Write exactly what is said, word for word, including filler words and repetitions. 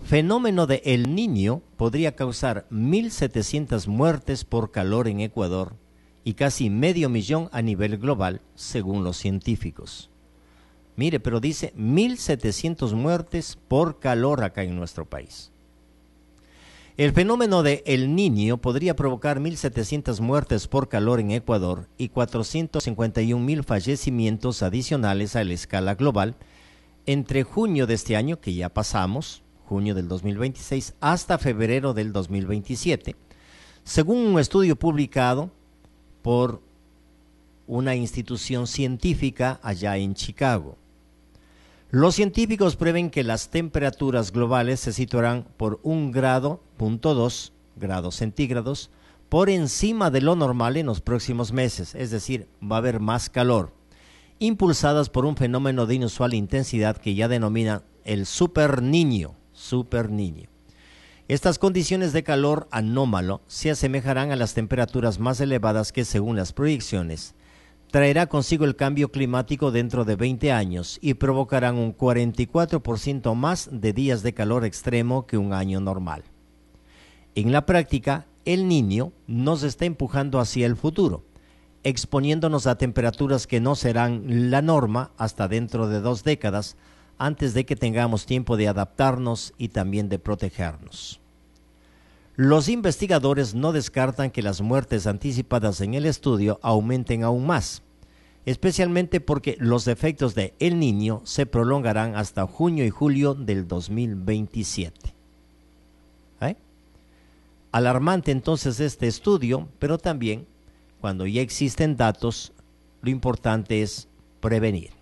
fenómeno de El Niño podría causar mil setecientas muertes por calor en Ecuador y casi medio millón a nivel global, según los científicos. Mire, pero dice mil setecientas muertes por calor acá en nuestro país. El fenómeno de El Niño podría provocar mil setecientas muertes por calor en Ecuador y cuatrocientos cincuenta y un mil fallecimientos adicionales a la escala global entre junio de este año, que ya pasamos, junio del dos mil veintiséis, hasta febrero del dos mil veintisiete, según un estudio publicado por una institución científica allá en Chicago. Los científicos prevén que las temperaturas globales se situarán por un grado, punto dos grados centígrados, por encima de lo normal en los próximos meses, es decir, va a haber más calor, impulsadas por un fenómeno de inusual intensidad que ya denomina el Super Niño, Super Niño. Estas condiciones de calor anómalo se asemejarán a las temperaturas más elevadas que, según las proyecciones, traerá consigo el cambio climático dentro de veinte años y provocarán un cuarenta y cuatro por ciento más de días de calor extremo que un año normal. En la práctica, El Niño nos está empujando hacia el futuro, exponiéndonos a temperaturas que no serán la norma hasta dentro de dos décadas, antes de que tengamos tiempo de adaptarnos y también de protegernos. Los investigadores no descartan que las muertes anticipadas en el estudio aumenten aún más, especialmente porque los efectos de El Niño se prolongarán hasta junio y julio del dos mil veintisiete. ¿Eh? Alarmante entonces este estudio, pero también, cuando ya existen datos, lo importante es prevenir.